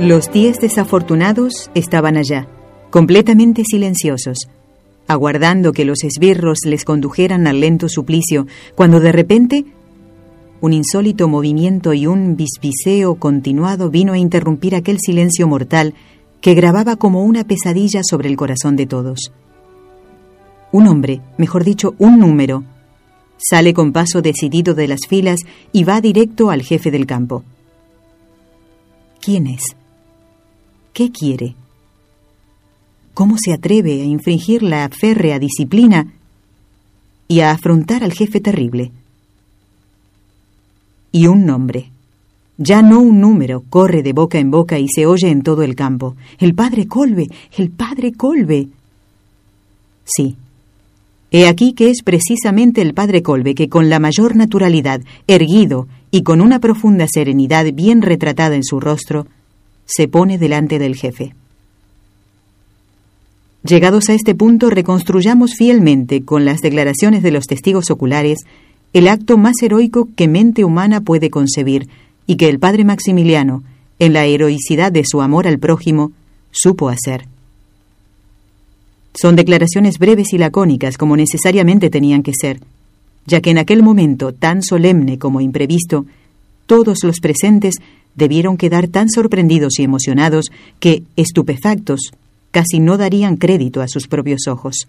Los 10 desafortunados estaban allá, completamente silenciosos, aguardando que los esbirros les condujeran al lento suplicio, cuando de repente un insólito movimiento y un bisbiseo continuado vino a interrumpir aquel silencio mortal que grababa como una pesadilla sobre el corazón de todos. Un hombre, mejor dicho, un número, sale con paso decidido de las filas y va directo al jefe del campo. ¿Quién es? ¿Qué quiere? ¿Cómo se atreve a infringir la férrea disciplina y a afrontar al jefe terrible? Y un nombre, ya no un número, corre de boca en boca y se oye en todo el campo. ¡El padre Kolbe! ¡El padre Kolbe! Sí. He aquí que es precisamente el padre Kolbe que con la mayor naturalidad, erguido y con una profunda serenidad bien retratada en su rostro, se pone delante del jefe. Llegados a este punto, reconstruyamos fielmente, con las declaraciones de los testigos oculares, el acto más heroico que mente humana puede concebir y que el padre Maximiliano, en la heroicidad de su amor al prójimo, supo hacer. Son declaraciones breves y lacónicas como necesariamente tenían que ser, ya que en aquel momento tan solemne como imprevisto, todos los presentes debieron quedar tan sorprendidos y emocionados que, estupefactos, casi no darían crédito a sus propios ojos.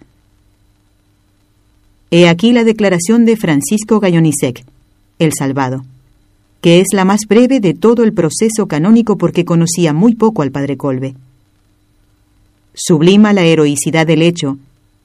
He aquí la declaración de Francisco Gayonisek, el salvado, que es la más breve de todo el proceso canónico porque conocía muy poco al padre Kolbe. Sublima la heroicidad del hecho,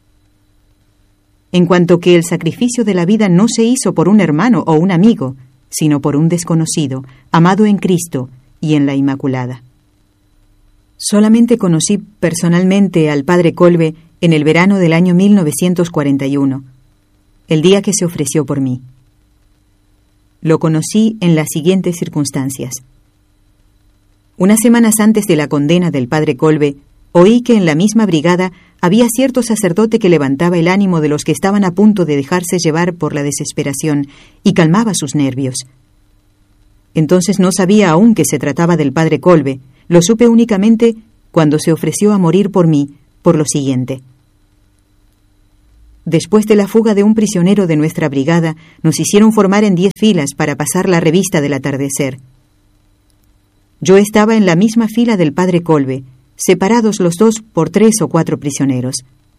en cuanto que el sacrificio de la vida no se hizo por un hermano o un amigo, sino por un desconocido, amado en Cristo y en la Inmaculada. Solamente conocí personalmente al padre Kolbe en el verano del año 1941, el día que se ofreció por mí. Lo conocí en las siguientes circunstancias. Unas semanas antes de la condena del padre Kolbe, oí que en la misma brigada había cierto sacerdote que levantaba el ánimo de los que estaban a punto de dejarse llevar por la desesperación y calmaba sus nervios. Entonces no sabía aún que se trataba del padre Kolbe, lo supe únicamente cuando se ofreció a morir por mí, por lo siguiente. Después de la fuga de un prisionero de nuestra brigada, nos hicieron formar en 10 filas para pasar la revista del atardecer. Yo estaba en la misma fila del padre Kolbe, separados los dos por 3 o 4 prisioneros.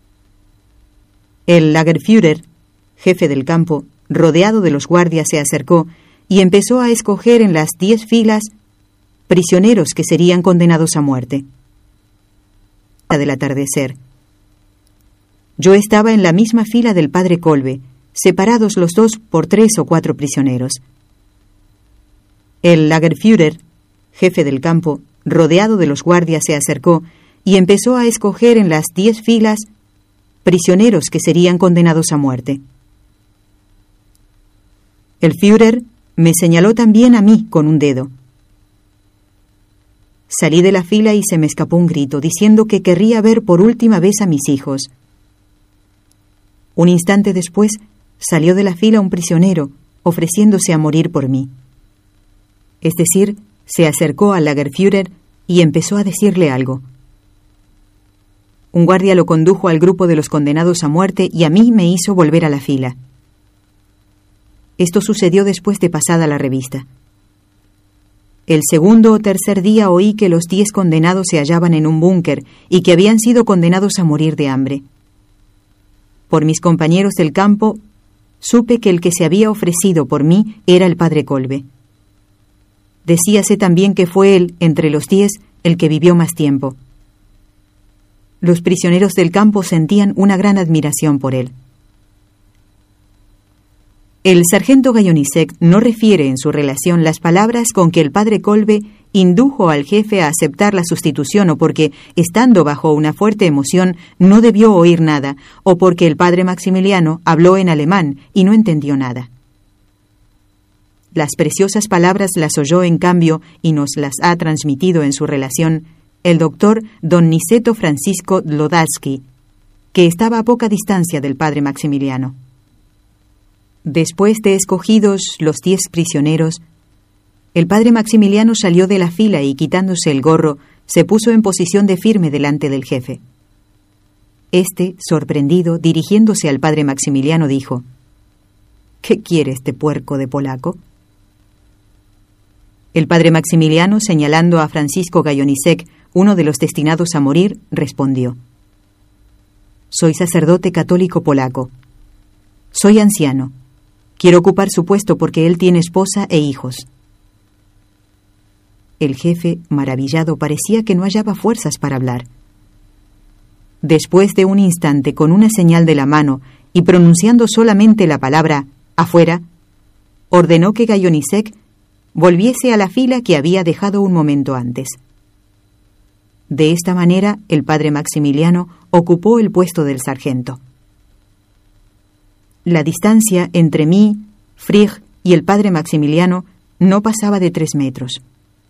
El Lagerführer, jefe del campo, rodeado de los guardias, se acercó y empezó a escoger en las 10 filas prisioneros que serían condenados a muerte. Del atardecer. Yo estaba en la misma fila del padre Kolbe, separados los dos por 3 o 4 prisioneros. El Lagerführer, jefe del campo, rodeado de los guardias, se acercó y empezó a escoger en las 10 filas prisioneros que serían condenados a muerte. El Führer me señaló también a mí con un dedo. Salí de la fila y se me escapó un grito, diciendo que querría ver por última vez a mis hijos. Un instante después salió de la fila un prisionero, ofreciéndose a morir por mí. Es decir, se acercó al Lagerführer y empezó a decirle algo. Un guardia lo condujo al grupo de los condenados a muerte y a mí me hizo volver a la fila. Esto sucedió después de pasada la revista. El segundo o tercer día oí que los 10 condenados se hallaban en un búnker y que habían sido condenados a morir de hambre. Por mis compañeros del campo, supe que el que se había ofrecido por mí era el padre Kolbe. Decíase también que fue él, entre los 10, el que vivió más tiempo. Los prisioneros del campo sentían una gran admiración por él. El sargento Gayonisek no refiere en su relación las palabras con que el padre Kolbe indujo al jefe a aceptar la sustitución o porque, estando bajo una fuerte emoción, no debió oír nada, o porque el padre Maximiliano habló en alemán y no entendió nada. Las preciosas palabras las oyó en cambio y nos las ha transmitido en su relación el doctor don Niceto Francisco Dlodatsky, que estaba a poca distancia del padre Maximiliano. Después de escogidos los 10 prisioneros, El padre Maximiliano salió de la fila y, quitándose el gorro, se puso en posición de firme delante del jefe. Este, sorprendido, dirigiéndose al padre Maximiliano, dijo: «¿Qué quiere este puerco de polaco?». El padre Maximiliano, señalando a Francisco Gayonisek, uno de los destinados a morir, respondió: «Soy sacerdote católico polaco. Soy anciano. Quiero ocupar su puesto porque él tiene esposa e hijos». El jefe, maravillado, parecía que no hallaba fuerzas para hablar. Después de un instante, con una señal de la mano y pronunciando solamente la palabra «afuera», ordenó que Gayonisek volviese a la fila que había dejado un momento antes. De esta manera, el padre Maximiliano ocupó el puesto del sargento. La distancia entre mí, Frigg y el padre Maximiliano no pasaba de 3 metros.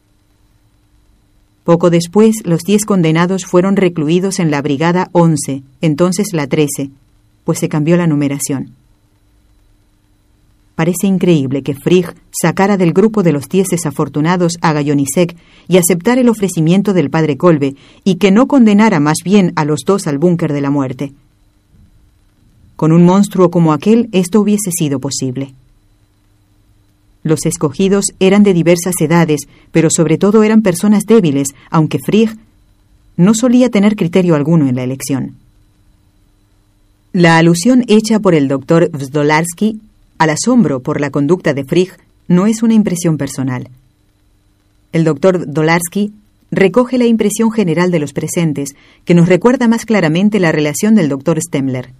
Poco después, los 10 condenados fueron recluidos en la brigada 11, entonces la 13, pues se cambió la numeración. Parece increíble que Frigg sacara del grupo de los 10 desafortunados a Gayonisek y aceptara el ofrecimiento del padre Kolbe, y que no condenara más bien a los 2 al búnker de la muerte. Con un monstruo como aquel, esto hubiese sido posible. Los escogidos eran de diversas edades, pero sobre todo eran personas débiles, aunque Frigg no solía tener criterio alguno en la elección. La alusión hecha por el doctor Wzdolarsky al asombro por la conducta de Frigg no es una impresión personal. El doctor Wzdolarsky recoge la impresión general de los presentes, que nos recuerda más claramente la relación del doctor Stemmler.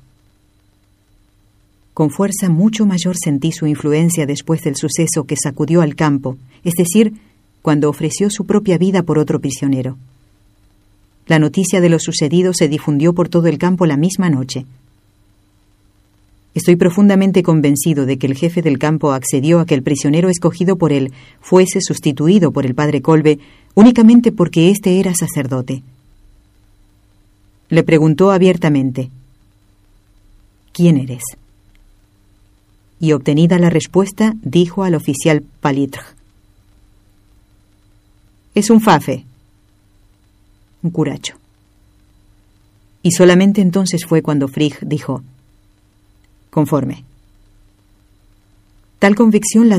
Con fuerza mucho mayor sentí su influencia después del suceso que sacudió al campo, es decir, cuando ofreció su propia vida por otro prisionero. La noticia de lo sucedido se difundió por todo el campo la misma noche. Estoy profundamente convencido de que el jefe del campo accedió a que el prisionero escogido por él fuese sustituido por el padre Kolbe únicamente porque éste era sacerdote. Le preguntó abiertamente: «¿Quién eres?». Y obtenida la respuesta, dijo al oficial Palitre: «Es un fafe, un curacho». Y solamente entonces fue cuando Frigg dijo: «Conforme». Tal convicción la